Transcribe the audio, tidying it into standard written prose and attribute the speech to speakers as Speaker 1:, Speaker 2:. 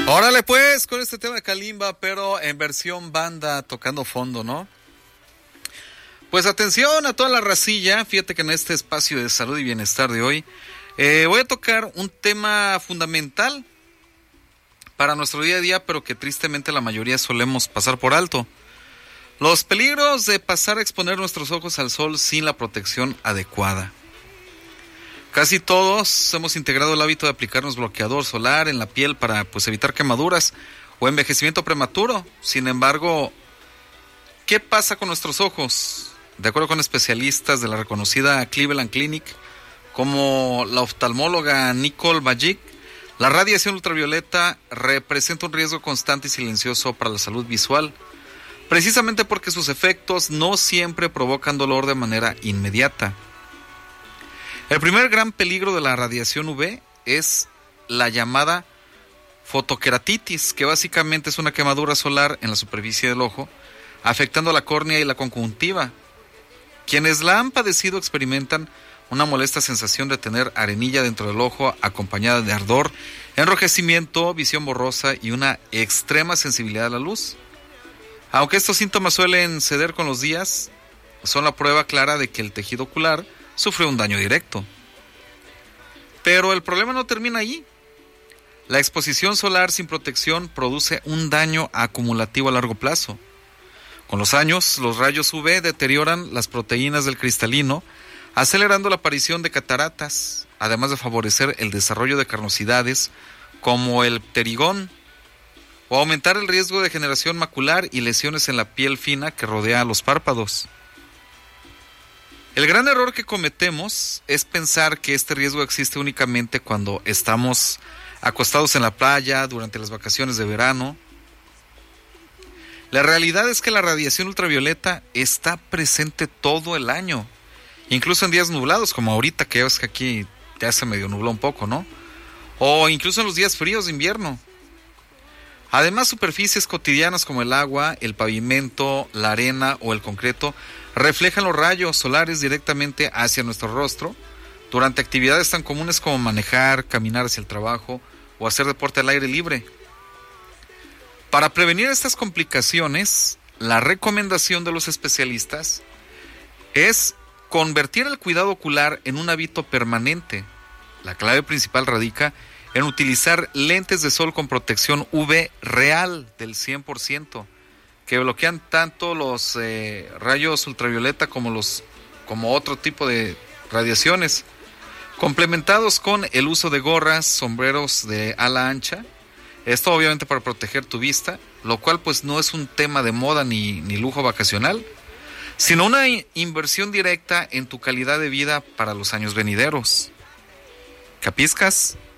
Speaker 1: Órale pues, con este tema de Kalimba, pero en versión banda, tocando fondo, ¿no? Pues atención a toda la racilla, fíjate que en este espacio de salud y bienestar de hoy, voy a tocar un tema fundamental para nuestro día a día, pero que tristemente la mayoría solemos pasar por alto. Los peligros de pasar a exponer nuestros ojos al sol sin la protección adecuada. Casi todos hemos integrado el hábito de aplicarnos bloqueador solar en la piel para evitar quemaduras o envejecimiento prematuro. Sin embargo, ¿qué pasa con nuestros ojos? De acuerdo con especialistas de la reconocida Cleveland Clinic, como la oftalmóloga Nicole Bajic, la radiación ultravioleta representa un riesgo constante y silencioso para la salud visual, precisamente porque sus efectos no siempre provocan dolor de manera inmediata. El primer gran peligro de la radiación UV es la llamada fotoqueratitis, que básicamente es una quemadura solar en la superficie del ojo, afectando la córnea y la conjuntiva. Quienes la han padecido experimentan una molesta sensación de tener arenilla dentro del ojo, acompañada de ardor, enrojecimiento, visión borrosa y una extrema sensibilidad a la luz. Aunque estos síntomas suelen ceder con los días, son la prueba clara de que el tejido ocular sufrió un daño directo. Pero el problema no termina allí. La exposición solar sin protección produce un daño acumulativo a largo plazo. Con los años, los rayos UV deterioran las proteínas del cristalino, acelerando la aparición de cataratas, además de favorecer el desarrollo de carnosidades como el pterigón, o aumentar el riesgo de degeneración macular y lesiones en la piel fina que rodea a los párpados. El gran error que cometemos es pensar que este riesgo existe únicamente cuando estamos acostados en la playa durante las vacaciones de verano. La realidad es que la radiación ultravioleta está presente todo el año, incluso en días nublados, como ahorita, que ves que aquí ya se medio nubló un poco, ¿no? O incluso en los días fríos de invierno. Además, superficies cotidianas como el agua, el pavimento, la arena o el concreto reflejan los rayos solares directamente hacia nuestro rostro durante actividades tan comunes como manejar, caminar hacia el trabajo o hacer deporte al aire libre. Para prevenir estas complicaciones, la recomendación de los especialistas es convertir el cuidado ocular en un hábito permanente. La clave principal radica en utilizar lentes de sol con protección UV real del 100%, que bloquean tanto los rayos ultravioleta como otro tipo de radiaciones, complementados con el uso de gorras, sombreros de ala ancha. Esto obviamente para proteger tu vista, lo cual no es un tema de moda ni lujo vacacional, sino una inversión directa en tu calidad de vida para los años venideros. ¿Capiscas?